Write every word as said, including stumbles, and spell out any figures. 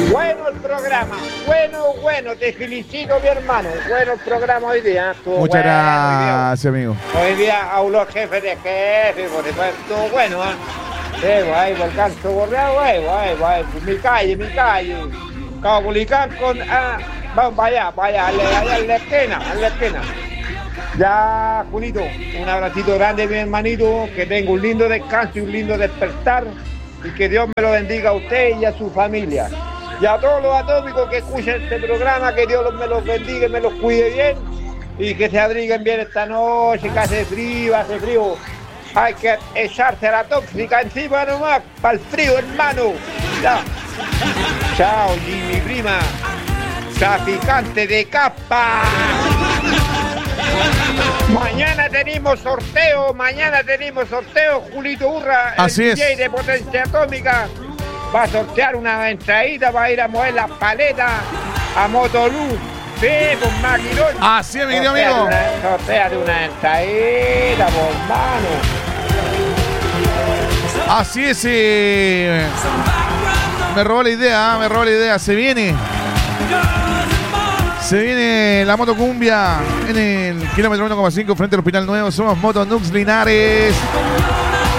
Bueno el programa, bueno, bueno, te felicito mi hermano, bueno el programa hoy día. Muchas bueno, gracias, hoy día, amigo. Hoy día a los jefes de jefe, por eso estuvo bueno, ¿eh? Sí, guay, volcán soborreado, guay, guay, guay, mi calle, mi calle. Caupolicán con, ah, vamos, vaya, vaya, allá en la esquina, en la esquina. Ya, Julito, un abracito grande, mi hermanito, que tenga un lindo descanso y un lindo despertar, y que Dios me lo bendiga a usted y a su familia. Y a todos los atómicos que escuchen este programa, que Dios me los bendiga y me los cuide bien, y que se abriguen bien esta noche, que hace frío, hace frío. Hay que echarse la tóxica encima nomás, para el frío, hermano. Ya. Chao, Jimmy, prima. Traficante de capa. Mañana tenemos sorteo, mañana tenemos sorteo, Julito Urra, Así el es. D J de Potencia Atómica, va a sortear una entradita para ir a mover las paletas a Motoluz. Sí, con maquinón. Así es, mi querido amigo. Sortea de una entradita, por mano. Así es. Eh. Me robó la idea, ¿eh? me robó la idea. Se viene. Se viene la motocumbia en el kilómetro uno coma cinco frente al Hospital Nuevo. Somos Motonux Linares.